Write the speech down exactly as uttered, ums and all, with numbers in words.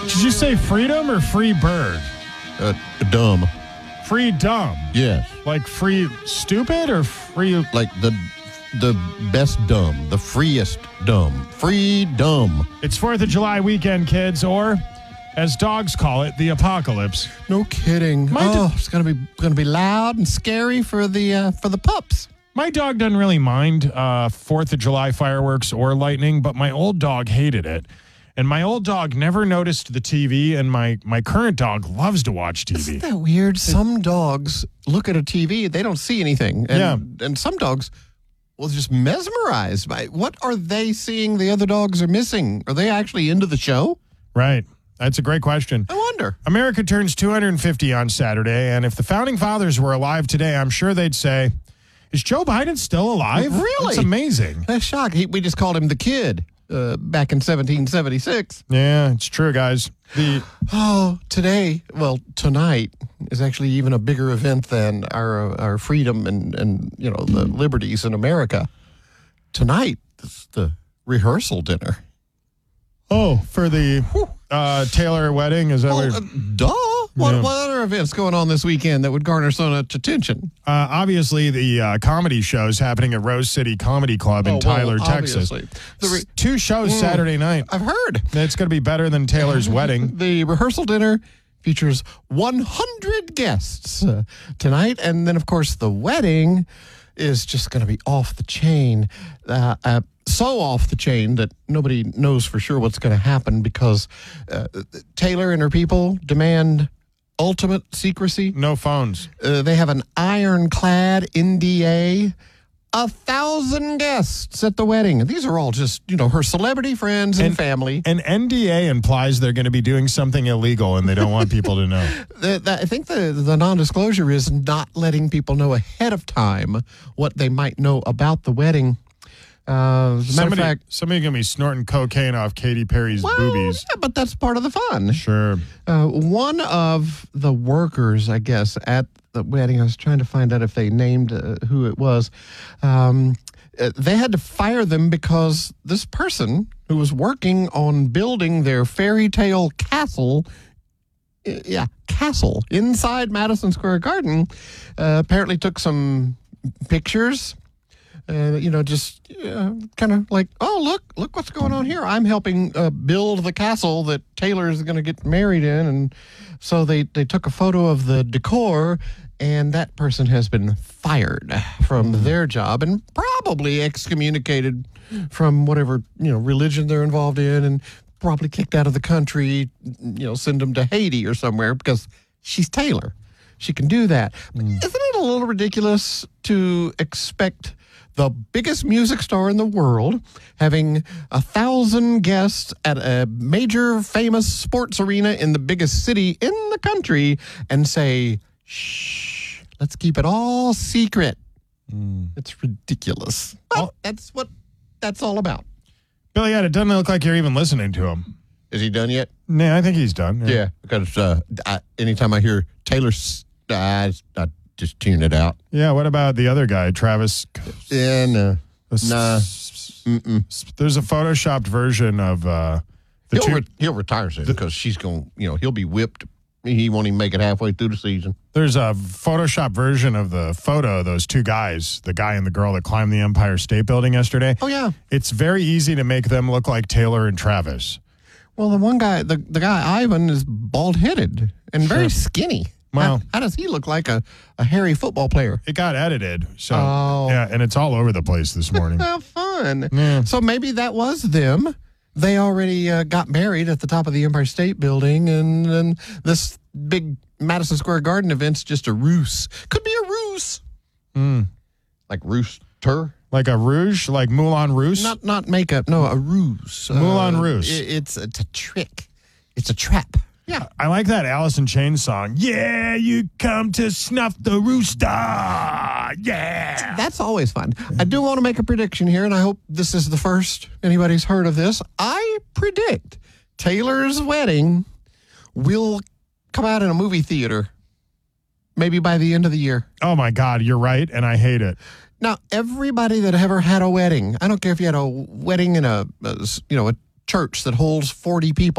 Did you say freedom or free bird? Uh, dumb. Free dumb. Yes. Like free stupid or free... Like the the best dumb. The freest dumb. Free dumb. It's fourth of July weekend, kids, or, as dogs call it, the apocalypse. No kidding. My oh, do- it's gonna be gonna be loud and scary for the uh, for the pups. My dog doesn't really mind uh, fourth of July fireworks or lightning, but my old dog hated it. And my old dog never noticed the T V, and my, my current dog loves to watch T V. Isn't that weird? Some dogs look at a T V, they don't see anything. And, Yeah. and some dogs will just mesmerized by what are they seeing the other dogs are missing? Are they actually into the show? Right. That's a great question. I wonder. America turns two hundred fifty on Saturday, and if the Founding Fathers were alive today, I'm sure they'd say, is Joe Biden still alive? Really? That's amazing. That's shocking. He, we just called him the kid uh, back in seventeen seventy-six. Yeah, it's true, guys. The Oh, today, well, tonight is actually even a bigger event than our our freedom and, and you know, the liberties in America. Tonight is the rehearsal dinner. Oh, for the uh, Taylor wedding? Is that Well, what uh, duh. What, Yeah. what other events going on this weekend that would garner so much attention? Uh, obviously, the uh, comedy shows happening at Rose City Comedy Club in Oh, well, Tyler, Texas. obviously. The re- S- Two shows Mm. Saturday night. I've heard. It's going to be better than Taylor's wedding. The rehearsal dinner features one hundred guests uh, tonight. And then, of course, the wedding is just going to be off the chain. Uh, uh, so off the chain that nobody knows for sure what's going to happen because uh, Taylor and her people demand ultimate secrecy. No phones. Uh, they have an ironclad N D A. A thousand guests at the wedding. These are all just, you know, her celebrity friends and, And- family. An N D A implies they're going to be doing something illegal and they don't want people to know. The, the, I think the, the non-disclosure is not letting people know ahead of time what they might know about the wedding. Uh, as a matter Somebody, of fact, somebody going to be snorting cocaine off Katy Perry's well, boobies. yeah, but that's part of the fun. Sure. Uh, one of the workers, I guess, at the wedding, I was trying to find out if they named uh, who it was. Um, uh, they had to fire them because this person who was working on building their fairy tale castle, uh, yeah, castle inside Madison Square Garden, uh, apparently took some pictures. Uh, you know, just uh, kind of like, oh, look, look what's going on here. I'm helping uh, build the castle that Taylor is going to get married in. And so they, they took a photo of the decor, and that person has been fired from their job and probably excommunicated from whatever, you know, religion they're involved in and probably kicked out of the country, you know, send them to Haiti or somewhere because she's Taylor. She can do that. But isn't it a little ridiculous to expect the biggest music star in the world having a thousand guests at a major famous sports arena in the biggest city in the country and say, shh, let's keep it all secret? Mm. It's ridiculous. Well, that's what that's all about. Billy, it doesn't look like you're even listening to him. Is he done yet? Nah, I think he's done. Yeah, because uh, I, anytime I hear Taylor, I, I just tune it out. Yeah, what about the other guy, Travis? Yeah, no. S- Nah. s- Mm-mm. s- There's a photoshopped version of uh, the He'll, two. re- he'll retire soon because she's going, you know, he'll be whipped. He won't even make it halfway through the season. There's a Photoshop version of the photo of those two guys, the guy and the girl that climbed the Empire State Building yesterday. Oh, yeah. It's very easy to make them look like Taylor and Travis. Well, the one guy, the, the guy, Ivan, is bald-headed and very Sure. skinny. Wow. How, how does he look like a, a hairy football player? It got edited, so Oh. yeah, and it's all over the place this morning. How fun. Yeah. So maybe that was them. They already uh, got married at the top of the Empire State Building, and, and this big Madison Square Garden event's just a ruse. Could be a ruse. Mm. Like rooster? Like a rouge, like Moulin Rouge. Not not makeup. No, a ruse. Moulin Rouge. i- it's, it's a trick. It's a trap. Yeah. I like that Alice in Chains song. Yeah, you come to snuff the rooster. Yeah. That's always fun. I do want to make a prediction here, and I hope this is the first anybody's heard of this. I predict Taylor's wedding will come out in a movie theater maybe by the end of the year. Oh my God, you're right, and I hate it. Now, everybody that ever had a wedding, I don't care if you had a wedding in a, a you know, a church that holds forty people.